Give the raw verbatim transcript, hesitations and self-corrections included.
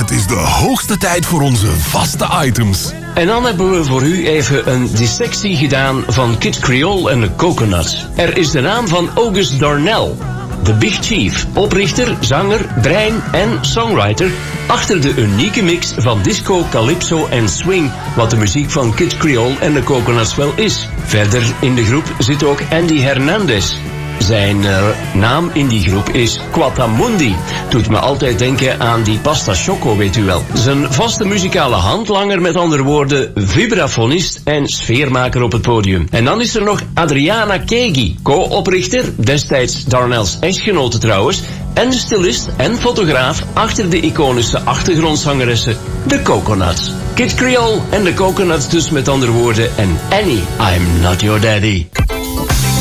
Het is de hoogste tijd voor onze vaste items. En dan hebben we voor u even een dissectie gedaan van Kid Creole en de Coconuts. Er is de naam van August Darnell, de Big Chief, oprichter, zanger, brein en songwriter achter de unieke mix van disco, calypso en swing, wat de muziek van Kid Creole en de Coconuts wel is. Verder in de groep zit ook Andy Hernandez. Zijn uh, naam in die groep is Quatamundi. Doet me altijd denken aan die pasta choco, weet u wel. Zijn vaste muzikale handlanger, met andere woorden, vibrafonist en sfeermaker op het podium. En dan is er nog Adriana Kegi, co-oprichter, destijds Darnell's echtgenote trouwens, en de stylist en fotograaf achter de iconische achtergrondzangeressen, de Coconuts. Kid Creole en de Coconuts dus, met andere woorden, en Annie, I'm Not Your Daddy.